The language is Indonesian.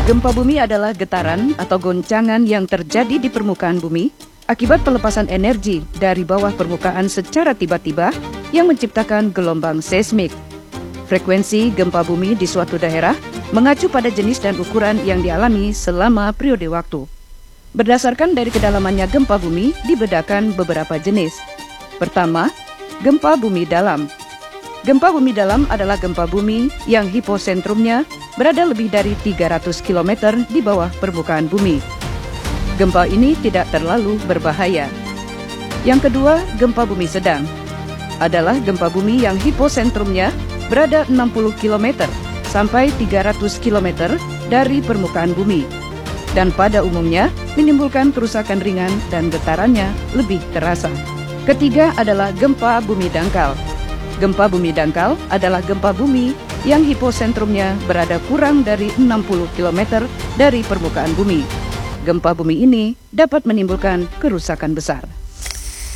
Gempa bumi adalah getaran atau goncangan yang terjadi di permukaan bumi akibat pelepasan energi dari bawah permukaan secara tiba-tiba yang menciptakan gelombang seismik. Frekuensi gempa bumi di suatu daerah mengacu pada jenis dan ukuran yang dialami selama periode waktu. Berdasarkan dari kedalamannya gempa bumi dibedakan beberapa jenis. Pertama, gempa bumi dalam. Gempa bumi dalam adalah gempa bumi yang hiposentrumnya berada lebih dari 300 km di bawah permukaan bumi. Gempa ini tidak terlalu berbahaya. Yang kedua, gempa bumi sedang adalah gempa bumi yang hiposentrumnya berada 60 km sampai 300 km dari permukaan bumi dan pada umumnya menimbulkan kerusakan ringan dan getarannya lebih terasa. Ketiga adalah gempa bumi dangkal. Gempa bumi dangkal adalah gempa bumi yang hiposentrumnya berada kurang dari 60 km dari permukaan bumi. Gempa bumi ini dapat menimbulkan kerusakan besar.